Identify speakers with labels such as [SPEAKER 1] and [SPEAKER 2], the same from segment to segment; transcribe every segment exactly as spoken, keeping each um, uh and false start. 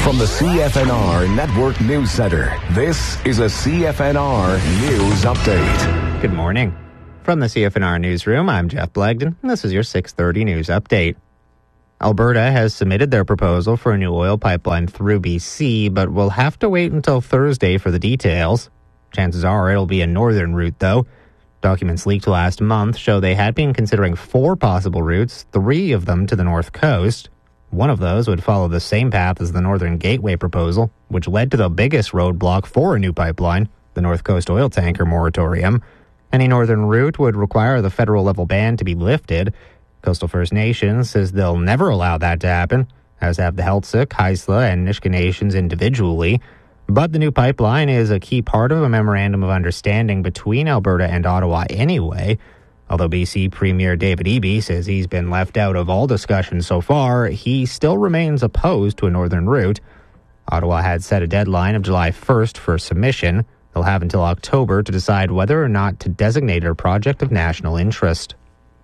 [SPEAKER 1] From the C F N R Network News Center, this is a C F N R News Update.
[SPEAKER 2] Good morning. From the C F N R Newsroom, I'm Jeff Blagden, and this is your six thirty News Update. Alberta has submitted their proposal for a new oil pipeline through B C, but will have to wait until Thursday for the details. Chances are it'll be a northern route, though. Documents leaked last month show they had been considering four possible routes, three of them to the north coast. One of those would follow the same path as the Northern Gateway proposal, which led to the biggest roadblock for a new pipeline, the North Coast oil tanker moratorium. Any northern route would require the federal-level ban to be lifted. Coastal First Nations says they'll never allow that to happen, as have the Heiltsuk, Haisla, and Nisga'a Nations individually. But the new pipeline is a key part of a memorandum of understanding between Alberta and Ottawa anyway. Although B C Premier David Eby says he's been left out of all discussions so far, he still remains opposed to a northern route. Ottawa had set a deadline of July first for submission. They'll have until October to decide whether or not to designate a project of national interest.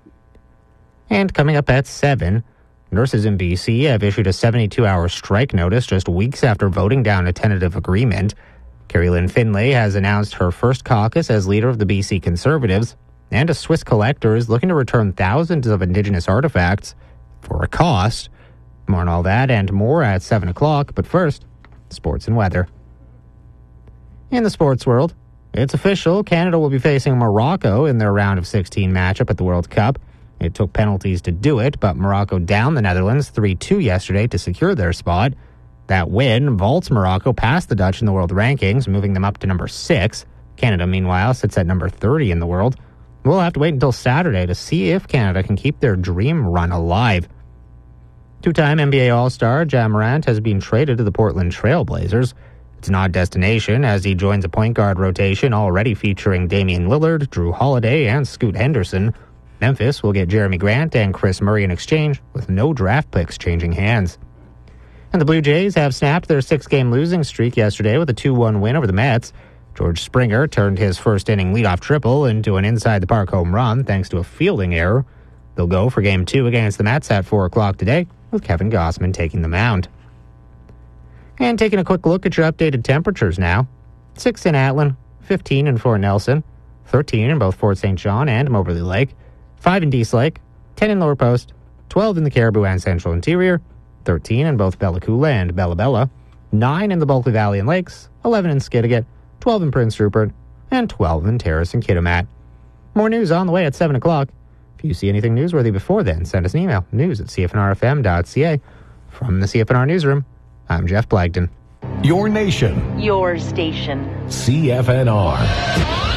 [SPEAKER 2] And coming up at seven, nurses in B C have issued a seventy-two hour strike notice just weeks after voting down a tentative agreement. Carrie Lynn Finlay has announced her first caucus as leader of the B C Conservatives, and a Swiss collector is looking to return thousands of Indigenous artifacts for a cost. More on all that and more at seven o'clock, but first, sports and weather. In the sports world, it's official. Canada will be facing Morocco in their round of sixteen matchup at the World Cup. It took penalties to do it, but Morocco downed the Netherlands three two yesterday to secure their spot. That win vaults Morocco past the Dutch in the world rankings, moving them up to number six. Canada, meanwhile, sits at number thirty in the world. We'll have to wait until Saturday to see if Canada can keep their dream run alive. Two-time N B A All-Star Ja Morant has been traded to the Portland Trail Blazers. It's an odd destination as he joins a point guard rotation already featuring Damian Lillard, Drew Holiday, and Scoot Henderson. Memphis will get Jeremy Grant and Chris Murray in exchange, with no draft picks changing hands. And the Blue Jays have snapped their six-game losing streak yesterday with a two one win over the Mets. George Springer turned his first-inning leadoff triple into an inside-the-park home run thanks to a fielding error. They'll go for Game two against the Mets at four o'clock today, with Kevin Gausman taking the mound. And taking a quick look at your updated temperatures now. six in Atlin, fifteen in Fort Nelson, thirteen in both Fort Saint John and Moberly Lake, five in Dease Lake, ten in Lower Post, twelve in the Caribou and Central Interior, thirteen in both Bella Coola and Bella Bella, nine in the Bulkley Valley and Lakes, eleven in Skidegate, twelve in Prince Rupert, and twelve in Terrace and Kitimat. More news on the way at seven o'clock. If you see anything newsworthy before then, send us an email, news at c f n r f m dot c a. From the C F N R Newsroom, I'm Jeff Blagden.
[SPEAKER 1] Your nation.
[SPEAKER 3] Your station.
[SPEAKER 1] C F N R.